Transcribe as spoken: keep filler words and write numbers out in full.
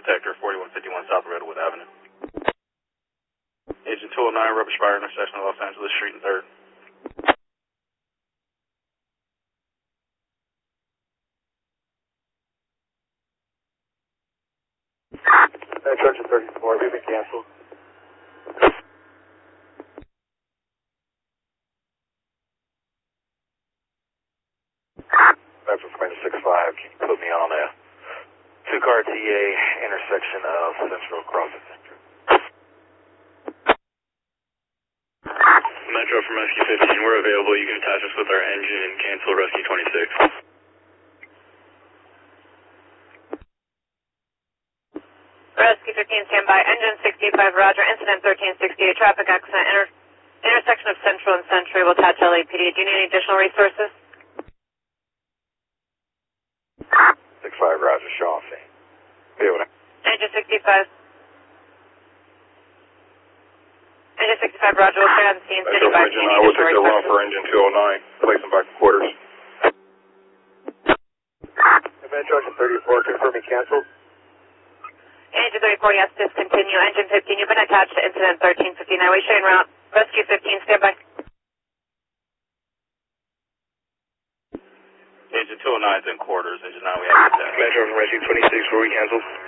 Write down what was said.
detector, forty-one fifty-one South Redwood Avenue. Agent two oh nine, Rubber Spire intersection of Los Angeles Street and third. Instruction thirty-four, we've been canceled. That's what's going to six five. Can you put me on a two-car T A intersection of Central Crossing Center? Metro from Rescue fifteen, we're available. You can attach us with our engine and cancel Rescue twenty-six. Rescue fifteen, stand by. Engine sixty-five, roger. Incident thirteen sixty-eight, traffic accident, inter intersection of Central and Century. We'll attach L A P D. Do you need any additional resources? six five, roger, Shaw. Be able to. Engine sixty-five. Engine sixty-five, roger. We'll stay on scene. Metro sixty-five, engine, I will take the run for engine two oh nine. Place them back to quarters. Metro engine thirty-four, confirming canceled. Engine thirty-four, yes, discontinue. Engine fifteen, you've been attached to incident thirteen fifty-nine. We show you en route. Rescue fifteen, stand by. Agent two oh nine is in quarters. Agent nine, we have to attach. Metro from Rescue twenty-six, were we canceled?